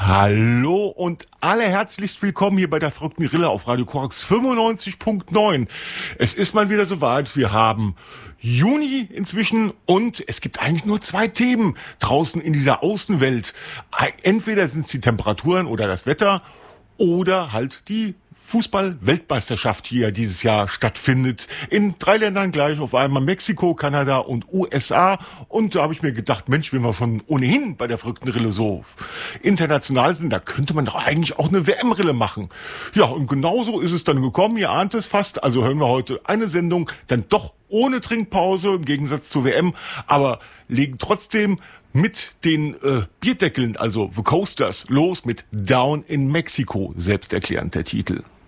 Hallo und alle herzlichst willkommen hier bei der verrückten Rille auf Radio Korax 95.9. Es ist mal wieder soweit. Wir haben Juni inzwischen und es gibt eigentlich nur zwei Themen draußen in dieser Außenwelt. Entweder sind es die Temperaturen oder das Wetter oder halt die Fußball-Weltmeisterschaft hier dieses Jahr stattfindet. In 3 Ländern gleich auf einmal: Mexiko, Kanada und USA. Und da habe ich mir gedacht, Mensch, wenn wir schon ohnehin bei der verrückten Rille so international sind, da könnte man doch eigentlich auch eine WM-Rille machen. Ja, und genauso ist es dann gekommen. Ihr ahnt es fast. Also hören wir heute eine Sendung dann doch ohne Trinkpause im Gegensatz zur WM, aber legen trotzdem mit den Bierdeckeln, also The Coasters, los mit Down in Mexico, selbsterklärend der Titel.